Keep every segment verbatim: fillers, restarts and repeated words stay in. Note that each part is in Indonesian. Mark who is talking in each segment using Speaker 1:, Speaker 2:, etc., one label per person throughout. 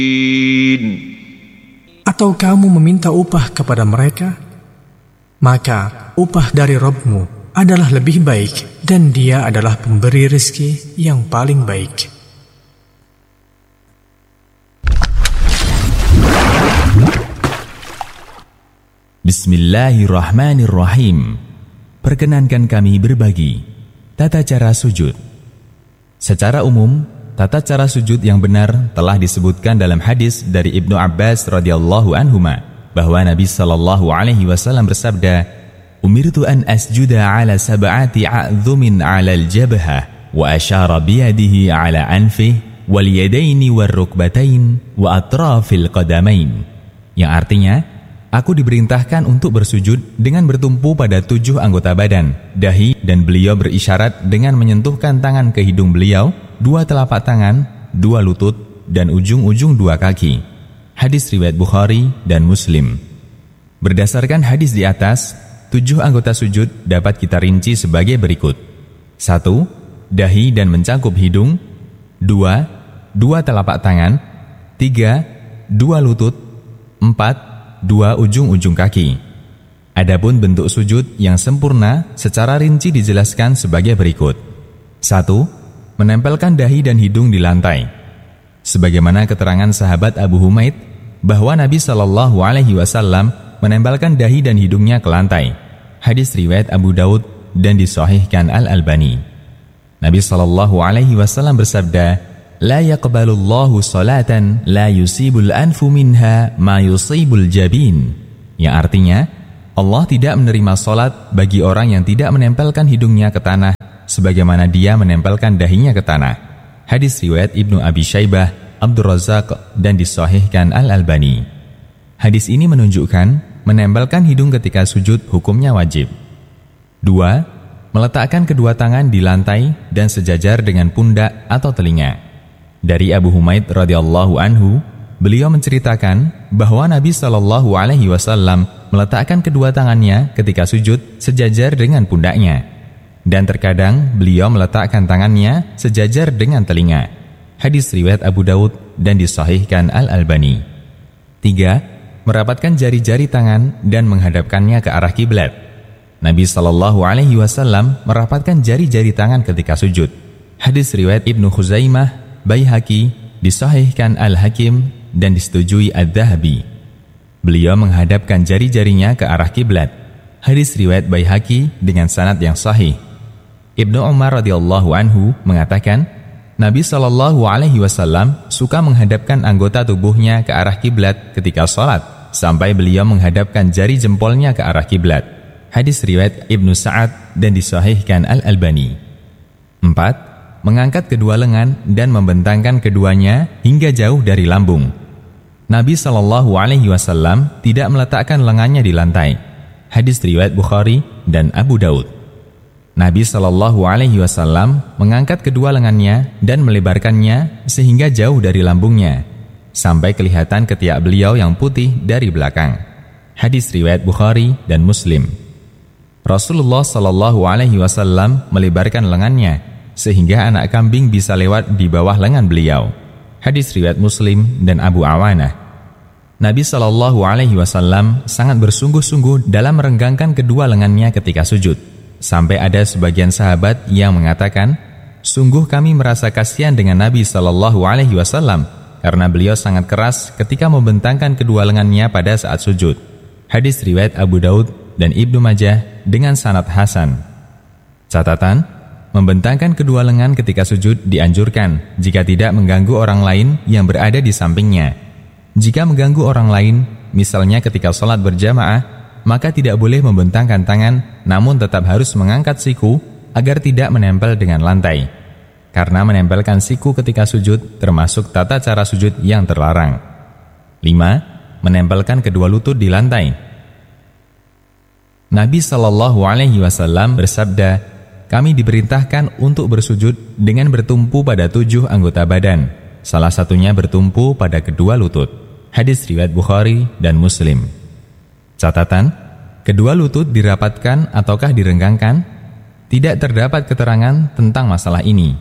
Speaker 1: Atau kamu meminta upah kepada mereka? Maka upah dari Rabb-mu adalah lebih baik, dan Dia adalah pemberi rezeki yang paling baik.
Speaker 2: Bismillahirrahmanirrahim. Perkenankan kami berbagi tata cara sujud. Secara umum, tata cara sujud yang benar telah disebutkan dalam hadis dari Ibnu Abbas radhiyallahu anhuma bahwa Nabi sallallahu alaihi wasallam bersabda, "Umirtu an asjuda ala sab'ati a'dhumin 'ala al-jabhah wa asyara biyadihi 'ala anfihi wal yadaini war rukbatain wa atrafil qadamain." Yang artinya, aku diperintahkan untuk bersujud dengan bertumpu pada tujuh anggota badan, dahi, dan beliau berisyarat dengan menyentuhkan tangan ke hidung beliau, dua telapak tangan, dua lutut, dan ujung-ujung dua kaki. Hadis riwayat Bukhari dan Muslim. Berdasarkan hadis di atas, tujuh anggota sujud dapat kita rinci sebagai berikut. Satu, dahi dan mencakup hidung. Dua, dua telapak tangan. Tiga, dua lutut. Empat, dua ujung-ujung kaki. Adapun bentuk sujud yang sempurna secara rinci dijelaskan sebagai berikut. Satu, menempelkan dahi dan hidung di lantai. Sebagaimana keterangan sahabat Abu Humaid bahwa Nabi Shallallahu Alaihi Wasallam menempelkan dahi dan hidungnya ke lantai. Hadis riwayat Abu Daud dan disahihkan Al-Albani. Nabi Shallallahu Alaihi Wasallam bersabda, "La yaqbalullahu salatan la yusibul anfu minha ma yusibul jabin." Yang artinya, Allah tidak menerima salat bagi orang yang tidak menempelkan hidungnya ke tanah sebagaimana dia menempelkan dahinya ke tanah. Hadis riwayat Ibnu Abi Syaibah, Abdur Razzaq, dan disahihkan Al-Albani. Hadis ini menunjukkan menempelkan hidung ketika sujud hukumnya wajib. Dua, meletakkan kedua tangan di lantai dan sejajar dengan pundak atau telinga. Dari Abu Humaid radhiyallahu anhu, beliau menceritakan bahwa Nabi Shallallahu Alaihi Wasallam meletakkan kedua tangannya ketika sujud sejajar dengan pundaknya, dan terkadang beliau meletakkan tangannya sejajar dengan telinga. Hadis riwayat Abu Daud dan disahihkan Al-Albani. Tiga, merapatkan jari-jari tangan dan menghadapkannya ke arah kiblat. Nabi Shallallahu Alaihi Wasallam merapatkan jari-jari tangan ketika sujud. Hadis riwayat Ibnu Khuzaimah, Baihaqi, disahihkan Al-Hakim, dan disetujui Adz-Dzahabi. Beliau menghadapkan jari-jarinya ke arah kiblat. Hadis riwayat Baihaqi dengan sanad yang sahih. Ibnu Umar radhiyallahu anhu mengatakan, Nabi Shallallahu Alaihi Wasallam suka menghadapkan anggota tubuhnya ke arah kiblat ketika sholat, sampai beliau menghadapkan jari jempolnya ke arah kiblat. Hadis riwayat Ibnu Sa'ad dan disahihkan Al-Albani. Empat, mengangkat kedua lengan dan membentangkan keduanya hingga jauh dari lambung. Nabi Shallallahu Alaihi Wasallam tidak meletakkan lengannya di lantai. Hadis riwayat Bukhari dan Abu Daud. Nabi Shallallahu Alaihi Wasallam mengangkat kedua lengannya dan melebarkannya sehingga jauh dari lambungnya, sampai kelihatan ketiak beliau yang putih dari belakang. Hadis riwayat Bukhari dan Muslim. Rasulullah Shallallahu Alaihi Wasallam melebarkan lengannya sehingga anak kambing bisa lewat di bawah lengan beliau. Hadis riwayat Muslim dan Abu Awanah. Nabi Shallallahu Alaihi Wasallam sangat bersungguh-sungguh dalam merenggangkan kedua lengannya ketika sujud, sampai ada sebagian sahabat yang mengatakan, "Sungguh kami merasa kasihan dengan Nabi Shallallahu Alaihi Wasallam karena beliau sangat keras ketika membentangkan kedua lengannya pada saat sujud." Hadis riwayat Abu Daud dan Ibnu Majah dengan sanad hasan. Catatan, membentangkan kedua lengan ketika sujud dianjurkan jika tidak mengganggu orang lain yang berada di sampingnya. Jika mengganggu orang lain, misalnya ketika sholat berjamaah, maka tidak boleh membentangkan tangan, namun tetap harus mengangkat siku agar tidak menempel dengan lantai. Karena menempelkan siku ketika sujud termasuk tata cara sujud yang terlarang. Lima, menempelkan kedua lutut di lantai. Nabi Shallallahu Alaihi Wasallam bersabda, "Kami diperintahkan untuk bersujud dengan bertumpu pada tujuh anggota badan, salah satunya bertumpu pada kedua lutut." Hadis riwayat Bukhari dan Muslim. Catatan, kedua lutut dirapatkan ataukah direnggangkan? Tidak terdapat keterangan tentang masalah ini.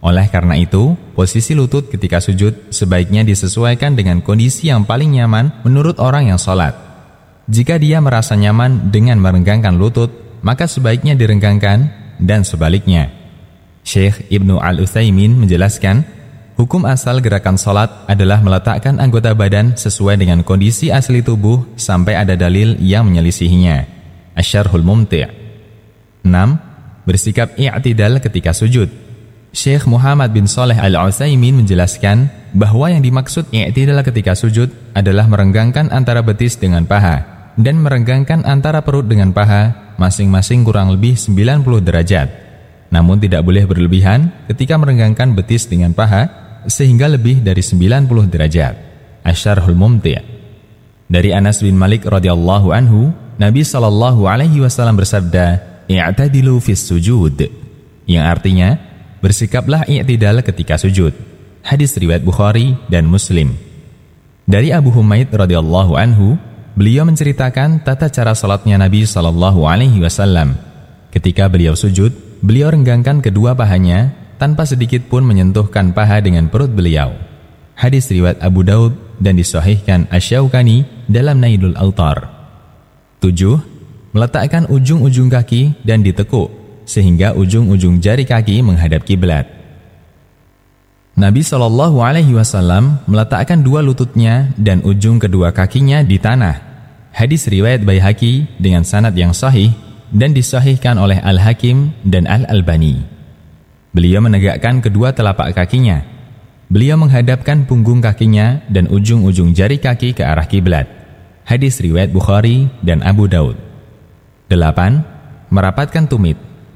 Speaker 2: Oleh karena itu, posisi lutut ketika sujud sebaiknya disesuaikan dengan kondisi yang paling nyaman menurut orang yang sholat. Jika dia merasa nyaman dengan merenggangkan lutut, maka sebaiknya direnggangkan dan sebaliknya. Syekh Ibnu Al-Utsaimin menjelaskan, hukum asal gerakan sholat adalah meletakkan anggota badan sesuai dengan kondisi asli tubuh sampai ada dalil yang menyelisihinya. Asy-Syarhul Mumti'. enam. Bersikap i'tidal ketika sujud. Syekh Muhammad bin Shalih Al-Utsaimin menjelaskan bahwa yang dimaksud i'tidal ketika sujud adalah merenggangkan antara betis dengan paha dan merenggangkan antara perut dengan paha masing-masing kurang lebih sembilan puluh derajat. Namun tidak boleh berlebihan ketika merenggangkan betis dengan paha sehingga lebih dari sembilan puluh derajat. Asy-Syarhul Mumti'. Dari Anas bin Malik radhiyallahu anhu, Nabi sallallahu alaihi wasallam bersabda, "I'tadilu fis sujud," yang artinya bersikaplah i'tidal ketika sujud. Hadis riwayat Bukhari dan Muslim. Dari Abu Humaid radhiyallahu anhu, beliau menceritakan tata cara salatnya Nabi sallallahu alaihi wasallam. Ketika beliau sujud, beliau renggangkan kedua pahanya tanpa sedikit pun menyentuhkan paha dengan perut beliau. Hadis riwayat Abu Daud dan disahihkan Asy-Syaukani dalam Nailul Awtar. tujuh. Meletakkan ujung-ujung kaki dan ditekuk sehingga ujung-ujung jari kaki menghadap kiblat. Nabi shallallahu alaihi wasallam meletakkan dua lututnya dan ujung kedua kakinya di tanah. Hadis riwayat Baihaqi dengan sanad yang sahih dan disahihkan oleh Al-Hakim dan Al-Albani. Beliau menegakkan kedua telapak kakinya. Beliau menghadapkan punggung kakinya dan ujung-ujung jari kaki ke arah kiblat. Hadis riwayat Bukhari dan Abu Daud. delapan. Merapatkan tumit.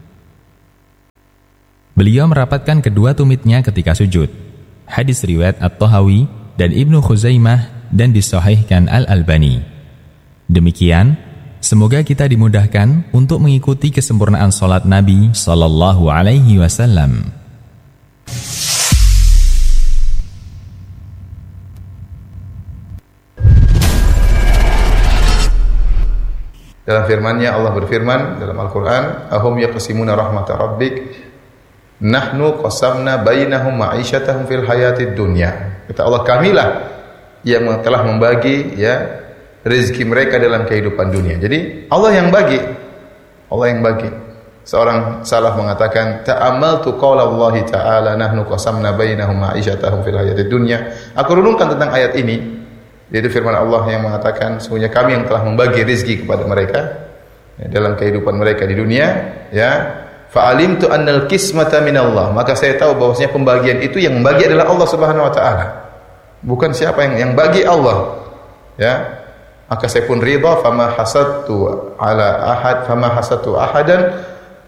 Speaker 2: Beliau merapatkan kedua tumitnya ketika sujud. Hadis riwayat At-Tahawi dan Ibnu Khuzaimah dan disahihkan Al-Albani. Demikian, semoga kita dimudahkan untuk mengikuti kesempurnaan salat Nabi sallallahu alaihi wasallam.
Speaker 3: Dalam firman-Nya Allah berfirman dalam Al-Qur'an, "Ahum yaqsimuna rahmata rabbik Nahnu qasamna bainahum ma'isyatahum fil hayatid dunya." Kata Allah, kamilah yang telah membagi ya rezeki mereka dalam kehidupan dunia. Jadi Allah yang bagi. Allah yang bagi. Seorang salaf mengatakan, "Ta'ammaltu qaula Allah Ta'ala nahnu qasamna bainahum ma'isyatahum fil hayatid dunya." Aku renungkan tentang ayat ini, yaitu firman Allah yang mengatakan sesungguhnya kami yang telah membagi rezeki kepada mereka ya, dalam kehidupan mereka di dunia, ya. Fa'alimtu annal qismata minallah, maka saya tahu bahwasanya pembagian itu yang membagi adalah Allah Subhanahu wa taala. Bukan siapa yang yang bagi Allah. Ya. Maka saya pun ridha, fama hasadtu ala ahad fama hasadtu ahadan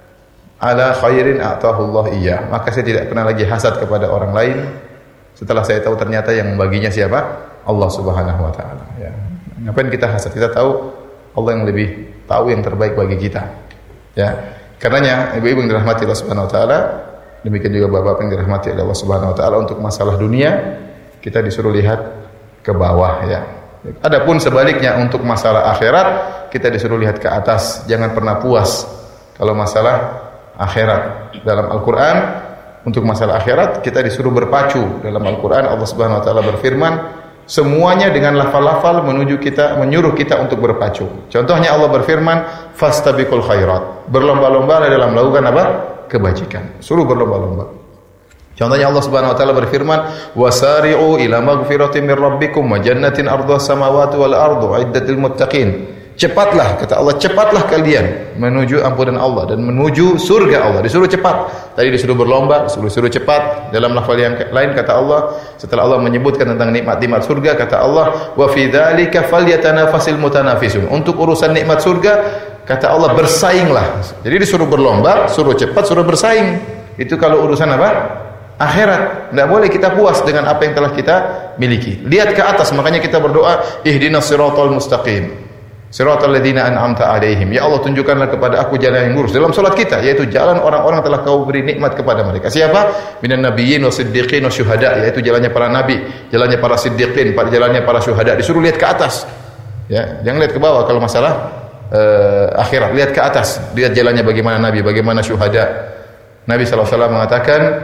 Speaker 3: ala khairin a'tahu Allah iyyah. Maka saya tidak pernah lagi hasad kepada orang lain setelah saya tahu ternyata yang membaginya siapa? Allah Subhanahu wa taala, ya. Ngapain kita hasad? Kita tahu Allah yang lebih tahu yang terbaik bagi kita. Ya. Karenanya ibu-ibu yang dirahmati Allah Subhanahu wa taala, demikian juga bapak-bapak yang dirahmati Allah Subhanahu wa taala, untuk masalah dunia kita disuruh lihat ke bawah, ya. Adapun sebaliknya untuk masalah akhirat kita disuruh lihat ke atas, jangan pernah puas kalau masalah akhirat. Dalam Al-Qur'an untuk masalah akhirat kita disuruh berpacu. Dalam Al-Qur'an Allah Subhanahu wa taala berfirman, semuanya dengan lafal-lafal menuju kita, menyuruh kita untuk berpacu. Contohnya Allah berfirman, fastabiqul khairat. Berlomba-lomba dalam melakukan apa? Kebajikan. Suruh berlomba-lomba. Contohnya Allah Subhanahu wa taala berfirman, wasari'u ila maghfiratin mir rabbikum wa jannatin ardhas samawati wal ardu 'iddatil muttaqin. Cepatlah, kata Allah, cepatlah kalian menuju ampunan Allah dan menuju surga Allah. Disuruh cepat. Tadi disuruh berlomba, disuruh suruh cepat. Dalam lafal yang lain kata Allah, setelah Allah menyebutkan tentang nikmat-nikmat surga, kata Allah, wa fi dzalika falyatanafasil mutanafisun. Untuk urusan nikmat surga, kata Allah, bersainglah. Jadi disuruh berlomba, suruh cepat, suruh bersaing. Itu kalau urusan apa? Akhirat. Tidak boleh kita puas dengan apa yang telah kita miliki. Lihat ke atas, makanya kita berdoa, ihdinas siratal mustaqim. Siratal ladzina an'amta 'alaihim. Ya Allah, tunjukkanlah kepada aku jalan yang lurus dalam salat kita, yaitu jalan orang-orang telah Kau beri nikmat kepada mereka. Siapa? Minan nabiyyin wasiddiqin wasyuhada, yaitu jalannya para nabi, jalannya para siddiqin, jalannya para syuhada. Disuruh lihat ke atas. Ya, jangan lihat ke bawah kalau masalah uh, akhirat. Lihat ke atas, lihat jalannya bagaimana nabi, bagaimana syuhada. Nabi sallallahu alaihi wasallam mengatakan,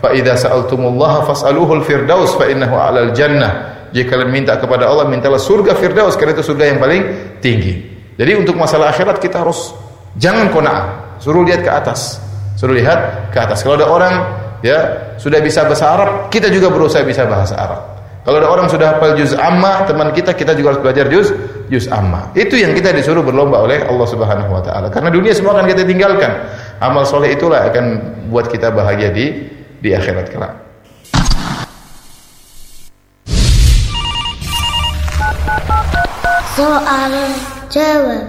Speaker 3: Fa idza sa'altumullaha fas'aluhul firdaus fa innahu 'alal jannah. Jika kalian minta kepada Allah, mintalah surga Firdaus, karena itu surga yang paling tinggi. Jadi untuk masalah akhirat kita harus jangan qanaah. Suruh lihat ke atas. Suruh lihat ke atas. Kalau ada orang ya sudah bisa bahasa Arab, kita juga berusaha bisa bahasa Arab. Kalau ada orang sudah hafal juz amma, teman kita, kita juga harus belajar juz juz amma. Itu yang kita disuruh berlomba oleh Allah Subhanahu wa taala. Karena dunia semua akan kita tinggalkan. Amal soleh itulah akan buat kita bahagia di di akhirat kelak.
Speaker 4: Soal jawab.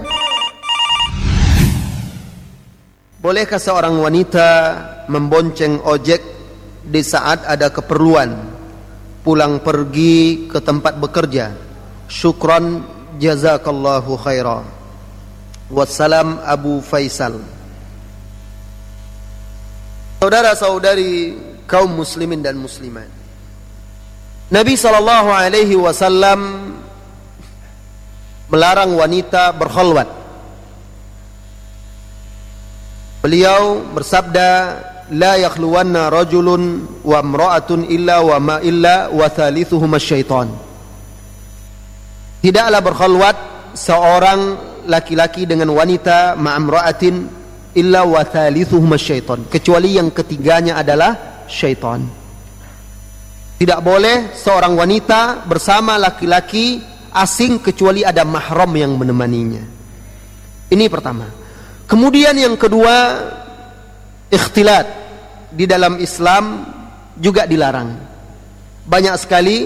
Speaker 5: Bolehkah seorang wanita membonceng ojek di saat ada keperluan, pulang pergi ke tempat bekerja? Syukran, jazakallahu khairan. Wassalam, Abu Faisal. Saudara-saudari kaum muslimin dan muslimat, Nabi sallallahu alaihi wasallam melarang wanita berkhalwat. Beliau bersabda, la yakhluwanna rajulun wa imra'atun illa wa ma illa wa thalithuhuma syaitan. Tidaklah berkhalwat seorang laki-laki dengan wanita ma'amra'atin illa wa thalithuhuma syaitan, kecuali yang ketiganya adalah syaitan. Tidak boleh seorang wanita bersama laki-laki asing kecuali ada mahram yang menemaninya. Ini pertama. Kemudian yang kedua, ikhtilat di dalam Islam juga dilarang. Banyak sekali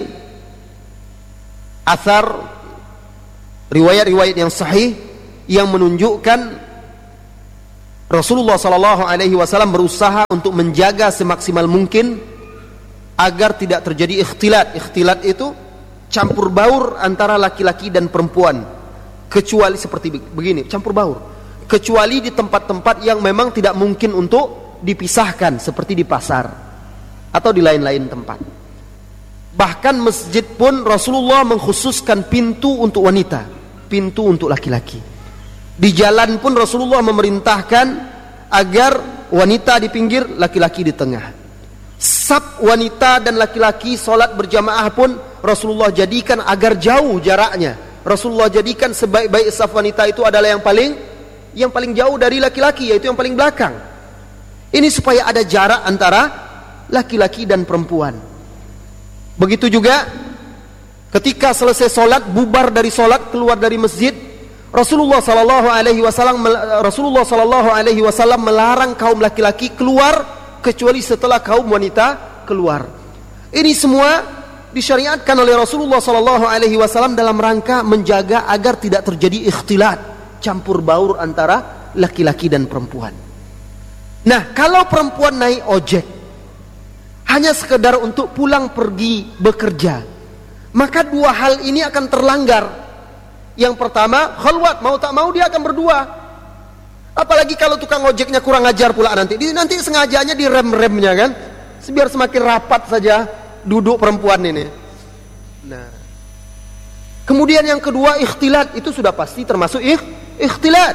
Speaker 5: athar, riwayat-riwayat yang sahih yang menunjukkan Rasulullah sallallahu alaihi wasallam berusaha untuk menjaga semaksimal mungkin agar tidak terjadi ikhtilat. Ikhtilat itu campur baur antara laki-laki dan perempuan, kecuali seperti begini, campur baur, kecuali di tempat-tempat yang memang tidak mungkin untuk dipisahkan, seperti di pasar atau di lain-lain tempat. Bahkan masjid pun Rasulullah mengkhususkan pintu untuk wanita, pintu untuk laki-laki. Di jalan pun Rasulullah memerintahkan agar wanita di pinggir, laki-laki di tengah. Saf wanita dan laki-laki solat berjamaah pun Rasulullah jadikan agar jauh jaraknya. Rasulullah jadikan sebaik-baik saf wanita itu adalah yang paling yang paling jauh dari laki-laki, yaitu yang paling belakang. Ini supaya ada jarak antara laki-laki dan perempuan. Begitu juga ketika selesai solat, bubar dari solat, keluar dari masjid, Rasulullah sallallahu alaihi wasallam Rasulullah sallallahu alaihi wasallam melarang kaum laki-laki keluar kecuali setelah kaum wanita keluar. Ini semua disyariatkan oleh Rasulullah sallallahu alaihi wasallam dalam rangka menjaga agar tidak terjadi ikhtilat, campur baur antara laki-laki dan perempuan. Nah, kalau perempuan naik ojek hanya sekedar untuk pulang pergi bekerja, maka dua hal ini akan terlanggar. Yang pertama, khalwat, mau tak mau dia akan berdua. Apalagi kalau tukang ojeknya kurang ajar pula nanti. Nanti sengajanya di rem-remnya kan, biar semakin rapat saja duduk perempuan ini. Nah, kemudian yang kedua, ikhtilat, itu sudah pasti termasuk ikh, ikhtilat.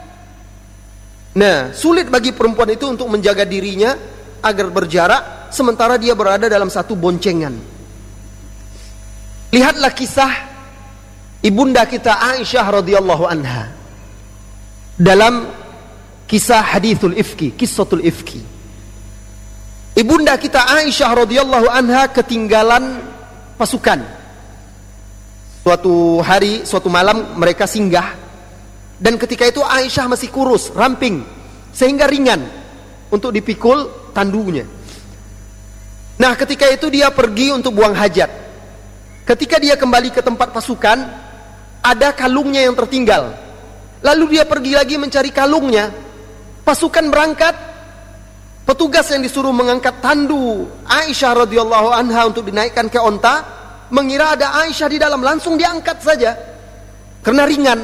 Speaker 5: Nah, sulit bagi perempuan itu untuk menjaga dirinya agar berjarak sementara dia berada dalam satu boncengan. Lihatlah kisah ibunda kita Aisyah radhiyallahu anha dalam kisah hadithul ifki, kissatul ifki. Ibunda kita Aisyah radhiyallahu anha ketinggalan pasukan. Suatu hari, suatu malam mereka singgah, dan ketika itu Aisyah masih kurus, ramping, sehingga ringan untuk dipikul tandunya. Nah, ketika itu dia pergi untuk buang hajat. Ketika dia kembali ke tempat pasukan, ada kalungnya yang tertinggal. Lalu dia pergi lagi mencari kalungnya. Pasukan berangkat, petugas yang disuruh mengangkat tandu Aisyah radhiyallahu anha untuk dinaikkan ke onta, mengira ada Aisyah di dalam, langsung diangkat saja karena ringan.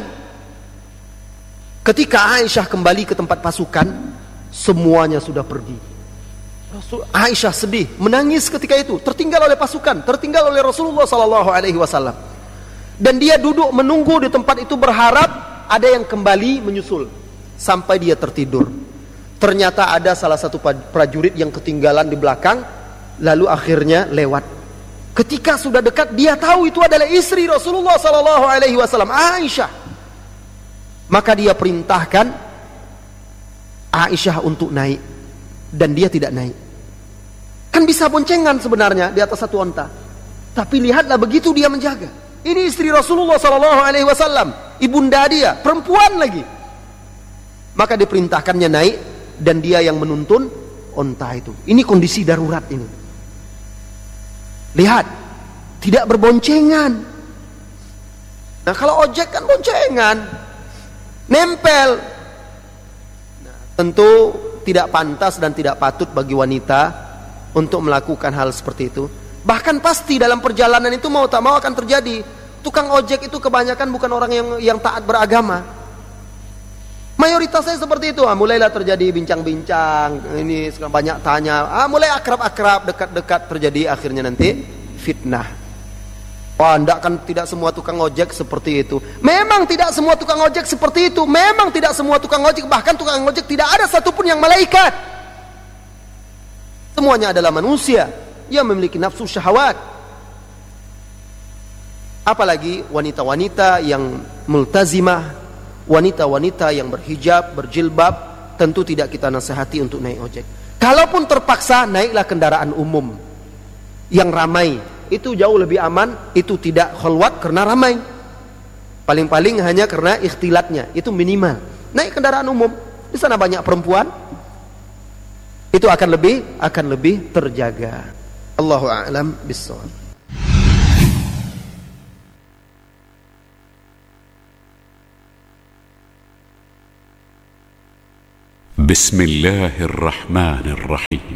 Speaker 5: Ketika Aisyah kembali ke tempat pasukan, semuanya sudah pergi. Rasul Aisyah sedih, menangis ketika itu, tertinggal oleh pasukan, tertinggal oleh Rasulullah sallallahu alaihi wasallam. Dan dia duduk menunggu di tempat itu berharap ada yang kembali menyusul sampai dia tertidur. Ternyata ada salah satu prajurit yang ketinggalan di belakang, lalu akhirnya lewat. Ketika sudah dekat, dia tahu itu adalah istri Rasulullah sallallahu alaihi wasallam, Aisyah. Maka dia perintahkan Aisyah untuk naik, dan dia tidak naik. Kan bisa boncengan sebenarnya di atas satu onta, tapi lihatlah begitu dia menjaga. Ini istri Rasulullah sallallahu alaihi wasallam, ibunda dia, perempuan lagi. Maka diperintahkannya naik, dan dia yang menuntun onta itu. Ini kondisi darurat ini. Lihat, tidak berboncengan. Nah, kalau ojek kan boncengan, nempel. Nah, tentu tidak pantas dan tidak patut bagi wanita untuk melakukan hal seperti itu. Bahkan pasti dalam perjalanan itu mau tak mau akan terjadi. Tukang ojek itu kebanyakan bukan orang yang yang taat beragama. Mayoritasnya seperti itu. Ah, mulailah terjadi bincang-bincang, ini sekarang banyak tanya, ah, mulai akrab-akrab, dekat-dekat, terjadi akhirnya nanti fitnah. Wah, enggak, kan tidak semua tukang ojek seperti itu. Memang tidak semua tukang ojek seperti itu. Memang tidak semua tukang ojek, bahkan tukang ojek tidak ada satupun yang malaikat. Semuanya adalah manusia yang memiliki nafsu syahwat. Apalagi wanita-wanita yang multazimah, wanita-wanita yang berhijab, berjilbab, tentu tidak kita nasihati untuk naik ojek. Kalaupun terpaksa, naiklah kendaraan umum yang ramai. Itu jauh lebih aman, itu tidak khalwat karena ramai. Paling-paling hanya karena ikhtilatnya, itu minimal. Naik kendaraan umum, di sana banyak perempuan, itu akan lebih akan lebih terjaga. Allahu a'lam bissawab.
Speaker 6: بسم الله الرحمن الرحيم